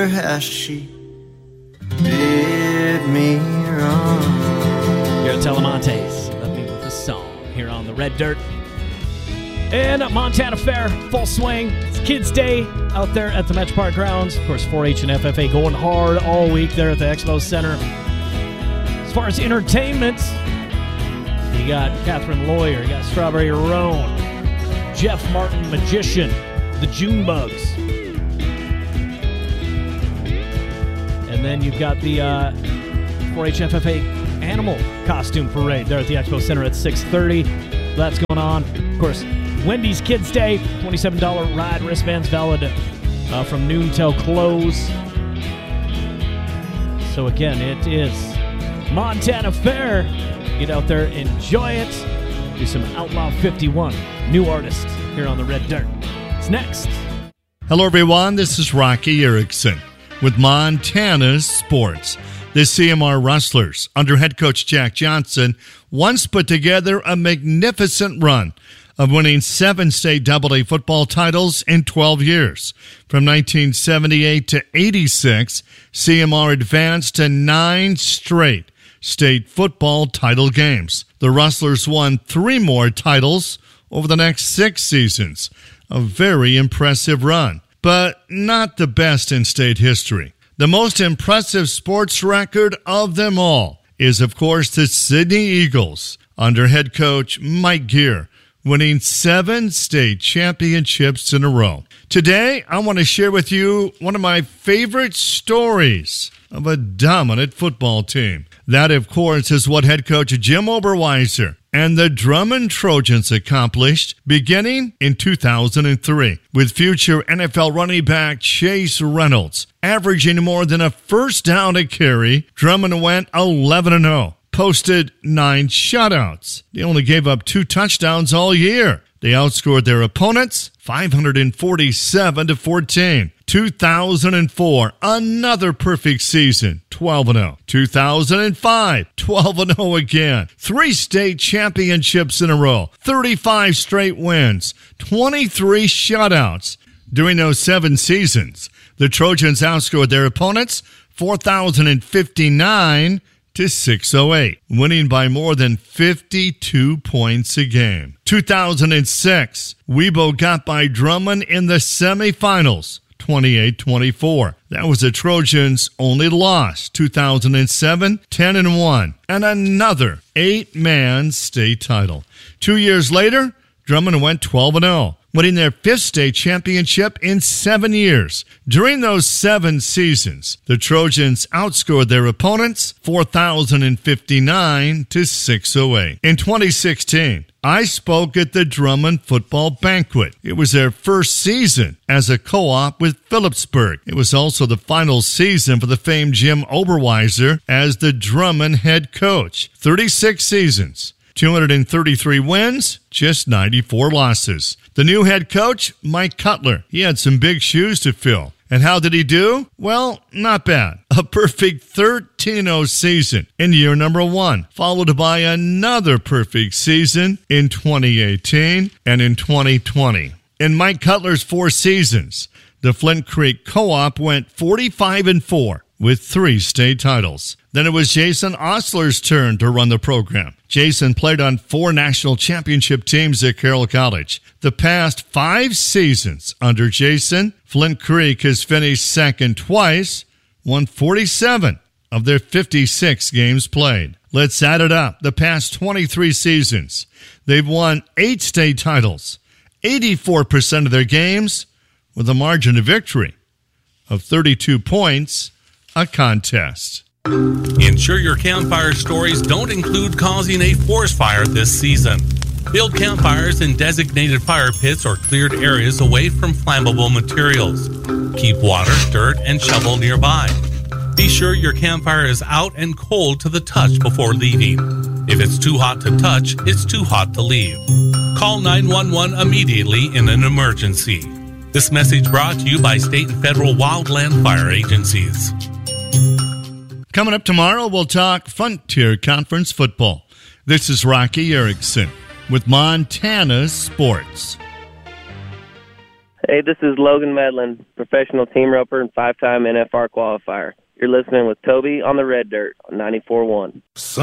Has she did me wrong? You're Telemontes. Left me with a song here on the Red Dirt. And Montana Fair, full swing. It's Kids Day out there at the Metro Park grounds. Of course, 4-H and FFA going hard all week there at the Expo Center. As far as entertainment, you got Catherine Lawyer, you got Strawberry Roan, Jeff Martin Magician, the June Bugs. And then you've got the 4-H FFA Animal Costume Parade there at the Expo Center at 6:30. That's going on. Of course, Wendy's Kids Day, $27 ride wristbands valid from noon till close. So again, it is Montana Fair. Get out there, enjoy it. Do some Outlaw 51, new artist here on the Red Dirt. It's next. Hello, everyone. This is Rocky Erickson with Montana Sports. The CMR Rustlers, under head coach Jack Johnson, once put together a magnificent run of winning 7 state AA football titles in 12 years. From 1978 to 86, CMR advanced to 9 straight state football title games. The Rustlers won 3 more titles over the next 6 seasons. A very impressive run, but not the best in state history. The most impressive sports record of them all is, of course, the Sydney Eagles under head coach Mike Gear, winning 7 state championships in a row. Today, I want to share with you one of my favorite stories of a dominant football team. That, of course, is what head coach Jim Oberweiser and the Drummond Trojans accomplished beginning in 2003 with future NFL running back Chase Reynolds. Averaging more than a first down a carry, Drummond went 11-0, posted 9 shutouts. They only gave up 2 touchdowns all year. They outscored their opponents 547-14. 2004, another perfect season, 12-0. 2005, 12-0 again. 3 state championships in a row, 35 straight wins, 23 shutouts. During those 7 seasons, the Trojans outscored their opponents 4,059-608, winning by more than 52 points a game. 2006, Weibo got by Drummond in the semifinals, 28-24. That was the Trojans' only loss. 2007, 10-1, and another 8-man state title. 2 years later, Drummond went 12-0. Winning their 5th state championship in 7 years. During those 7 seasons, the Trojans outscored their opponents 4,059-608. In 2016, I spoke at the Drummond Football Banquet. It was their first season as a co-op with Phillipsburg. It was also the final season for the famed Jim Oberweiser as the Drummond head coach. 36 seasons. 233 wins, just 94 losses. The new head coach, Mike Cutler, he had some big shoes to fill. And how did he do? Well, not bad. A perfect 13-0 season in year number 1, followed by another perfect season in 2018 and in 2020. In Mike Cutler's 4 seasons, the Flint Creek Co-op went 45-4 with 3 state titles. Then it was Jason Osler's turn to run the program. Jason played on 4 national championship teams at Carroll College. The past 5 seasons under Jason, Flint Creek has finished second twice, won 47 of their 56 games played. Let's add it up. The past 23 seasons, they've won 8 state titles, 84% of their games with a margin of victory of 32 points a contest. Ensure your campfire stories don't include causing a forest fire this season. Build campfires in designated fire pits or cleared areas away from flammable materials. Keep water, dirt, and shovel nearby. Be sure your campfire is out and cold to the touch before leaving. If it's too hot to touch, it's too hot to leave. Call 911 immediately in an emergency. This message brought to you by state and federal wildland fire agencies. Coming up tomorrow, we'll talk Frontier Conference football. This is Rocky Erickson with Montana Sports. Hey, this is Logan Medlin, professional team roper and 5-time NFR qualifier. You're listening with Toby on the Red Dirt on 94.1.